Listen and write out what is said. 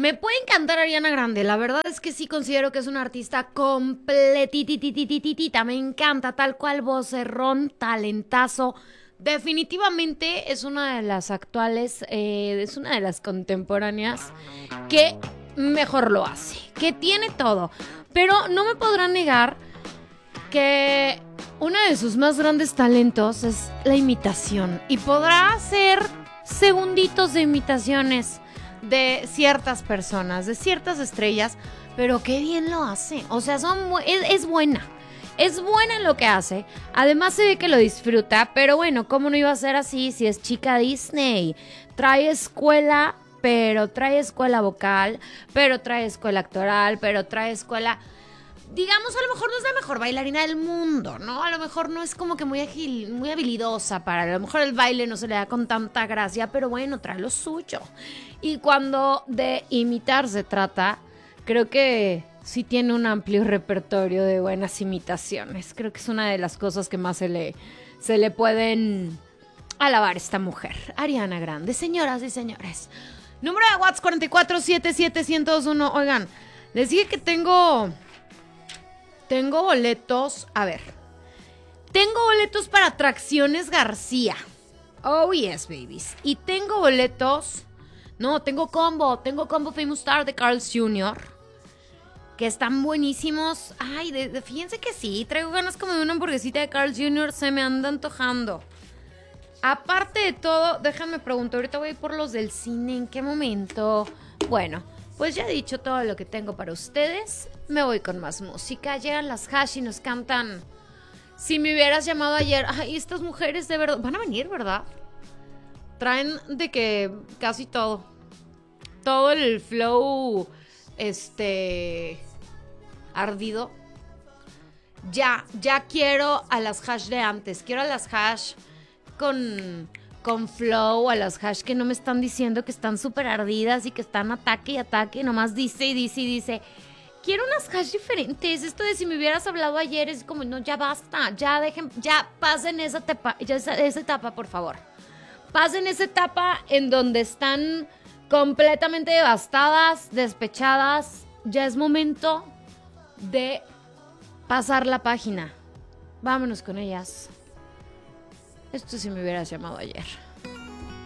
me puede encantar Ariana Grande. La verdad es que sí considero que es una artista completitititititita. Me encanta, tal cual, vocerrón, talentazo. Definitivamente es una de las actuales, es una de las contemporáneas que mejor lo hace, que tiene todo. Pero no me podrán negar que uno de sus más grandes talentos es la imitación. Y podrá hacer segunditos de imitaciones de ciertas personas, de ciertas estrellas, pero qué bien lo hace. O sea, es buena. Es buena en lo que hace. Además se ve que lo disfruta. Pero bueno, ¿cómo no iba a ser así si es chica Disney? Trae escuela, pero trae escuela vocal, pero trae escuela actoral, pero trae escuela... Digamos, a lo mejor no es la mejor bailarina del mundo, ¿no? A lo mejor no es como que muy ágil, muy habilidosa para... A lo mejor el baile no se le da con tanta gracia, pero bueno, trae lo suyo. Y cuando de imitar se trata, creo que sí tiene un amplio repertorio de buenas imitaciones. Creo que es una de las cosas que más se le pueden alabar a esta mujer. Ariana Grande, señoras y señores. Número de WhatsApp 4477101. Oigan, les dije que tengo boletos. A ver. Tengo boletos para Atracciones García. Oh, yes, babies. Y tengo boletos... No, tengo combo Famous Star de Carl's Jr., que están buenísimos. Ay, fíjense que sí, traigo ganas como de una hamburguesita de Carl's Jr., se me anda antojando. Aparte de todo, déjame preguntar, ahorita voy por los del cine, ¿en qué momento? Bueno, pues ya he dicho todo lo que tengo para ustedes, me voy con más música. Llegan las Hash y nos cantan Si me hubieras llamado ayer. Ay, estas mujeres de verdad, van a venir, ¿verdad? Traen de que casi todo el flow, ardido. Ya quiero a las Hash de antes. Quiero a las Hash con flow, a las Hash que no me están diciendo que están súper ardidas y que están ataque y ataque. Nomás dice y dice y dice. Quiero unas Hash diferentes. Esto de si me hubieras hablado ayer es como, no, ya basta. Ya pasen esa etapa, por favor. Pasen esa etapa en donde están completamente devastadas, despechadas. Ya es momento de pasar la página. Vámonos con ellas. Esto si me hubieras llamado ayer.